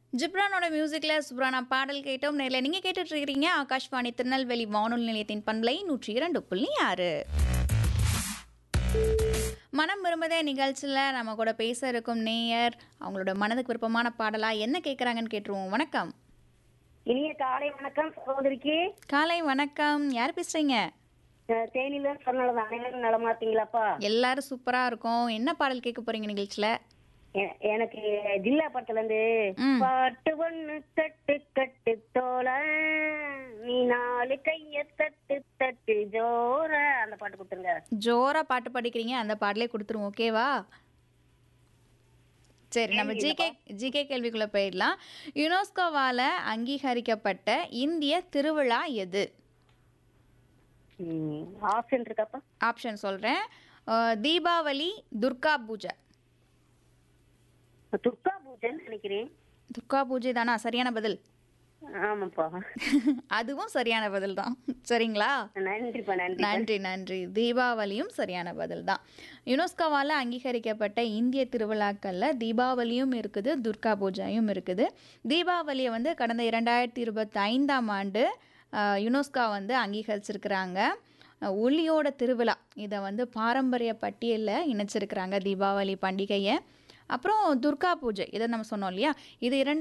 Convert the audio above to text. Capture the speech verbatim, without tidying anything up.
ஜிப்ரானோட மியூசிக்ல சூப்பரான பாடல் கேட்டோம். நேரில் நீங்கள் கேட்டுட்டு இருக்கிறீங்க ஆகாஷ்வாணி திருநெல்வேலி வானொலி நிலையத்தின் பண்பலை நூற்றி இரண்டு புள்ளி ஆறு. மனம் விரும்புதே நிகழ்ச்சியில் நம்ம கூட பேச இருக்கும் நேயர் அவங்களோட மனதுக்கு விருப்பமான பாடலா என்ன கேட்குறாங்கன்னு கேட்டுருவோம். வணக்கம். இனிய காலை வணக்கம் சகோதரிக்கு. காலை வணக்கம். யார் பேசுறீங்க? தேனில சொன்னது அனைவரும் நலமா இருக்கீங்களாப்பா? எல்லாரும் சூப்பரா இருக்கும். என்ன பாடல் கேட்க போறீங்க நிகழ்ச்சியில? எ- எனக்கு ஜில்லா படத்துல இருந்து ம். பாட்டு ஒண்ணு கட்டு கட்டு தோல நீ நாலு கைய தட்டு தட்டு ஜோர அந்த பாட்டு கொடுத்துருங்க. ஜோரா பாட்டு படிக்கிறீங்க, அந்த பாடலே கொடுத்துருவோம். ஓகேவா? சரி, நம்ம ஜிகே ஜிகே கேள்விக்குள்ள போயிடலாம். யுனெஸ்கோவால அங்கீகரிக்கப்பட்ட இந்திய திருவிழா எது? ஆப்ஷன் இருக்காப்பா? ஆப்ஷன் சொல்றேன். அஹ், தீபாவளி, துர்கா பூஜை. துர்கா பூஜைன்னு நினைக்கிறேன். துர்கா பூஜை தானா சரியான பதில்? ஆமாப்பா. அதுவும் சரியான பதில் தான். சரிங்களா? நன்றிப்பா நன்றி. நன்றி நன்றி. தீபாவளியும் சரியான பதில் தான். யுனெஸ்கோவால் அங்கீகரிக்கப்பட்ட இந்திய திருவிழாக்களில் தீபாவளியும் இருக்குது, துர்கா பூஜையும் இருக்குது. தீபாவளியை வந்து கடந்த இரண்டாயிரத்தி இருபத்தி ஐந்தாம் ஆண்டு அஹ், யுனெஸ்கோ வந்து அங்கீகரிச்சிருக்கிறாங்க. அஹ், ஒளியோட திருவிழா இதை வந்து பாரம்பரிய பட்டியலில் இணைச்சிருக்கிறாங்க தீபாவளி பண்டிகையை. அப்புறம் துர்கா பூஜை இதை நம்ம சொன்னோம் இல்லையா, இது இரண்டு